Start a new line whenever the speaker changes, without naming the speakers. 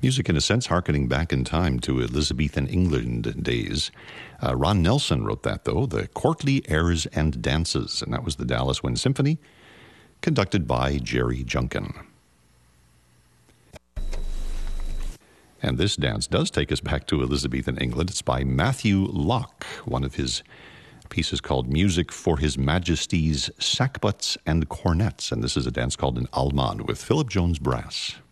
Music, in a sense, harkening back in time to Elizabethan England days. Ron Nelson wrote that, though, the Courtly Airs and Dances, and that was the Dallas Wind Symphony, conducted by Jerry Junkin. And this dance does take us back to Elizabethan England. It's by Matthew Locke, one of his pieces called Music for His Majesty's Sackbuts and Cornets. And this is a dance called an Allemande with Philip Jones Brass.